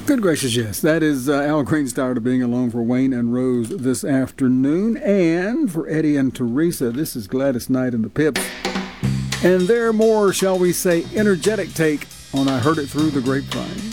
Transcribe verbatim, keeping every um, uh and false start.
Good gracious, yes. That is uh, Al Green's tired of being alone for Wayne and Rose this afternoon. And for Eddie and Teresa, this is Gladys Knight and the Pips. And their more, shall we say, energetic take on I Heard It Through the Grapevine.